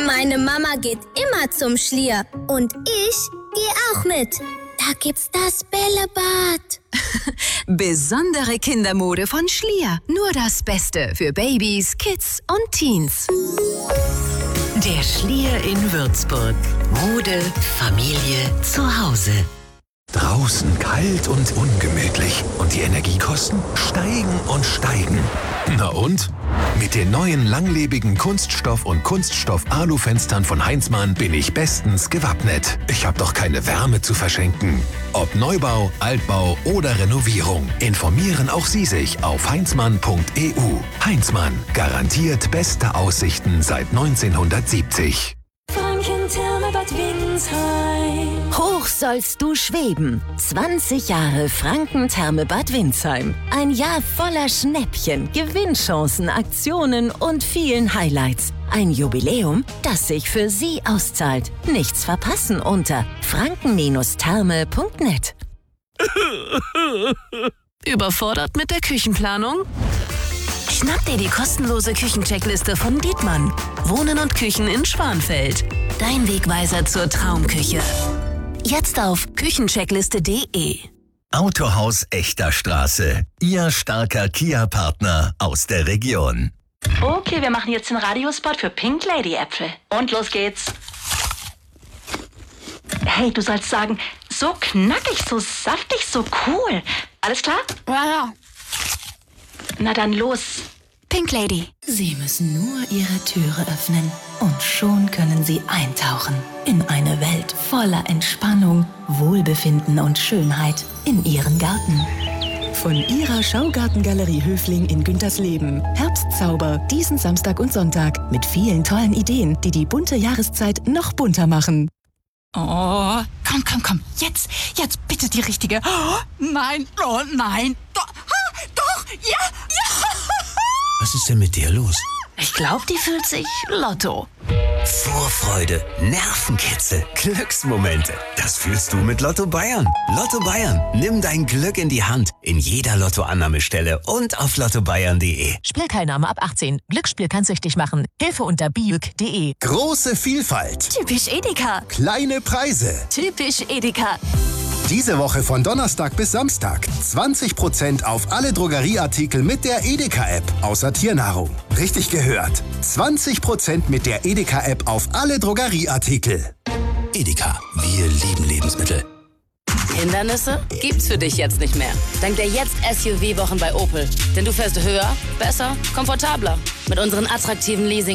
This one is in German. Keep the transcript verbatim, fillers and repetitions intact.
Meine Mama geht immer zum Schlier. Und ich gehe auch mit. Da gibt's das Bällebad. Besondere Kindermode von Schlier. Nur das Beste für Babys, Kids und Teens. Der Schlier in Würzburg. Mode, Familie, zu Hause. Draußen kalt und ungemütlich und die Energiekosten steigen und steigen. Na und? Mit den neuen langlebigen Kunststoff- und Kunststoff-Alu-Fenstern von Heinzmann bin ich bestens gewappnet. Ich habe doch keine Wärme zu verschenken. Ob Neubau, Altbau oder Renovierung, informieren auch Sie sich auf heinzmann punkt e u. Heinzmann, garantiert beste Aussichten seit neunzehnhundertsiebzig. Franken-Therme-Bad Windsheim. Hoch sollst du schweben. zwanzig Jahre Franken-Therme-Bad Windsheim. Ein Jahr voller Schnäppchen, Gewinnchancen, Aktionen und vielen Highlights. Ein Jubiläum, das sich für Sie auszahlt. Nichts verpassen unter franken Therme punkt net. Überfordert mit der Küchenplanung? Schnapp dir die kostenlose Küchencheckliste von Dietmann. Wohnen und Küchen in Schwanfeld. Dein Wegweiser zur Traumküche. Jetzt auf küchencheckliste punkt de. Autohaus Echter Straße. Ihr starker Kia-Partner aus der Region. Okay, wir machen jetzt den Radiospot für Pink Lady Äpfel. Und los geht's. Hey, du sollst sagen, so knackig, so saftig, so cool. Alles klar? Ja, ja. Na dann los. Pink Lady. Sie müssen nur Ihre Türe öffnen und schon können Sie eintauchen in eine Welt voller Entspannung, Wohlbefinden und Schönheit in Ihren Garten. Von Ihrer Schaugartengalerie Höfling in Güntersleben. Herbstzauber diesen Samstag und Sonntag mit vielen tollen Ideen, die die bunte Jahreszeit noch bunter machen. Oh, komm, komm, komm. Jetzt, jetzt bitte die richtige. Oh, nein, oh nein. Doch, ah, doch, ja, ja. Was ist denn mit dir los? Ich glaube, die fühlt sich Lotto. Vorfreude, Nervenkitzel, Glücksmomente. Das fühlst du mit Lotto Bayern. Lotto Bayern. Nimm dein Glück in die Hand. In jeder Lottoannahmestelle und auf lotto bayern punkt de. Spielteilnahme ab achtzehn. Glücksspiel kann süchtig machen. Hilfe unter biuk punkt de. Große Vielfalt. Typisch Edeka. Kleine Preise. Typisch Edeka. Diese Woche von Donnerstag bis Samstag zwanzig Prozent auf alle Drogerieartikel mit der Edeka-App, außer Tiernahrung. Richtig gehört. zwanzig Prozent mit der Edeka-App auf alle Drogerieartikel. Edeka, wir lieben Lebensmittel. Hindernisse gibt's für dich jetzt nicht mehr. Dank der Jetzt-S U V-Wochen bei Opel. Denn du fährst höher, besser, komfortabler. Mit unseren attraktiven Leasing-